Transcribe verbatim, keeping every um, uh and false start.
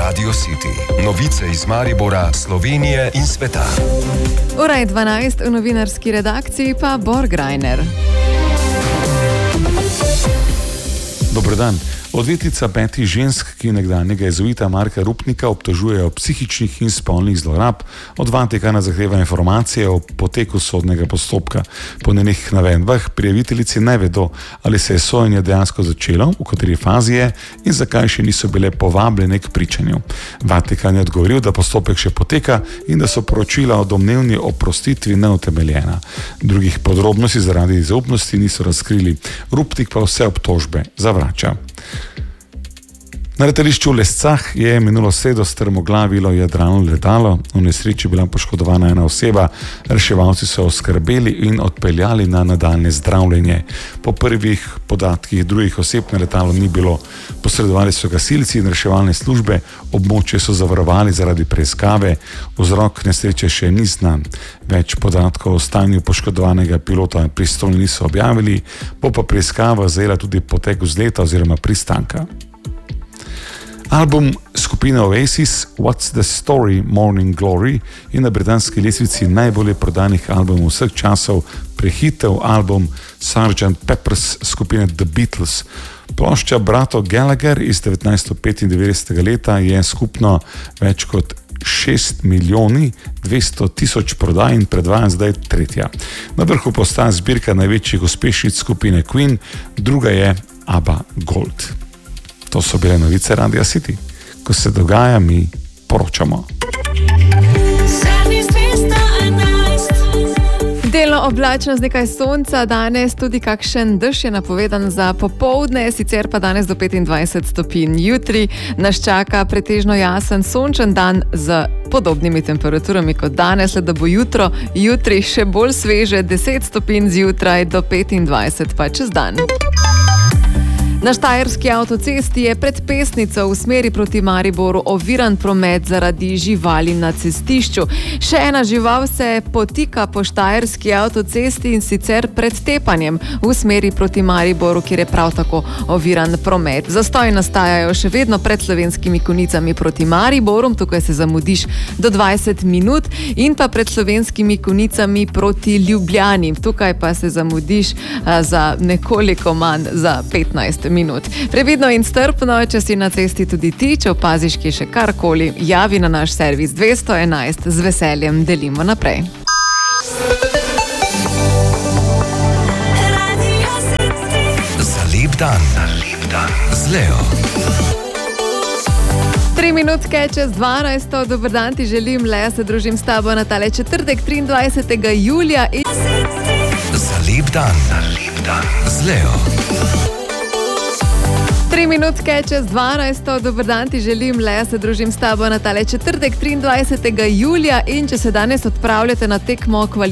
Radio City. Novice iz Maribora, Slovenije in sveta. Ura je dvanajst, v novinarski redakciji pa Borgrajner. Dober dan. Odvetnica petih žensk, ki nekdanjega jezuita Marka Rupnika obtožujejo psihičnih in spolnih zlorab, od Vatikana zahteva informacije o poteku sodnega postopka. Po njenih navedbah prijaviteljici ne vedo, ali se je sojenje dejansko začelo, v kateri fazi je in zakaj še niso bile povabljene k pričanju. Vatikan je odgovoril, da postopek še poteka in da so poročila o domnevni oprostitvi neutemeljena. Drugih podrobnosti zaradi zaupnosti niso razkrili. Rupnik pa vse obtožbe zavrača. Na letališču v Lescah je minulo sredo strmoglavilo jadralno letalo. V nesreči je bila poškodovana ena oseba, reševalci so oskrbeli in odpeljali na nadaljnje zdravljenje. Po prvih podatkih drugih oseb na letalu ni bilo. Posredovali so gasilci in reševalne službe, območje so zavarovali zaradi preiskave, vzrok nesreče še ni znan. Več podatkov o stanju poškodovanega pilota pristojni niso objavili, bo pa preiskava zajela tudi potek vzleta oziroma pristanka. Album skupine Oasis What's the Story Morning Glory je na britanski lestvici najbolje prodanih albumov vseh časov prehitev album sergeant Pepper's skupine The Beatles. Plošča bratov Gallagher iz devetnajststo petindevetdesetega leta je skupno več kot šest milijoni dvesto tisoč prodaj in predvaja zdaj tretja. Na vrhu postaja zbirka največjih uspešnic skupine Queen, druga je ABBA Gold. To so bile novice Radia City. Ko se dogaja, mi poročamo. Delno oblačno z nekaj sonca, danes tudi kakšen dež je napovedan za popoldne, sicer pa danes do petindvajset stopinj. Jutri nas čaka pretežno jasen sončen dan z podobnimi temperaturami kot danes, le da bo jutro, jutri še bolj sveže, deset stopinj zjutraj do petindvajset pa čez dan. Na štajerski avtocesti je pred Pesnico v smeri proti Mariboru oviran promet zaradi živali na cestišču. Še ena žival se potika po štajerski avtocesti in sicer pred Tepanjem v smeri proti Mariboru, kjer je prav tako oviran promet. Zastoji nastajajo še vedno pred Slovenskimi Konjicami proti Mariboru, tukaj se zamudiš do dvajset minut, in pa pred Slovenskimi Konjicami proti Ljubljani. Tukaj pa se zamudiš a, za nekoliko manj, za petnajst minut. Previdno in strpno, če si na cesti tudi ti, če opaziš kje še karkoli, javi na naš servis dvesto enajst, z veseljem delimo naprej. Za lep dan, za lep dan z Leo. Tri minutke čez dvanajsto, dober dan ti želim, Lea se družim s tabo na tale četrtek, triindvajsetega julija. In... Za lep dan, za lep dan z Leo. Tri minutke čez dvanajsto, dober dan ti želim, Lea se družim s tabo na tale četrtek, triindvajsetega julija, in če se danes odpravljate na tekmo